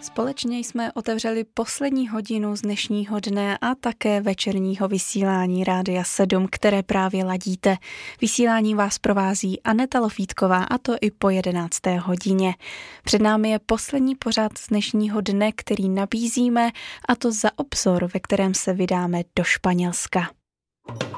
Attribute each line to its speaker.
Speaker 1: Společně jsme otevřeli poslední hodinu z dnešního dne a také večerního vysílání Rádia 7, které právě ladíte. Vysílání vás provází Aneta Lofítková, a to i po 11. hodině. Před námi je poslední pořad z dnešního dne, který nabízíme, a to Za obzor, ve kterém se vydáme do Španělska.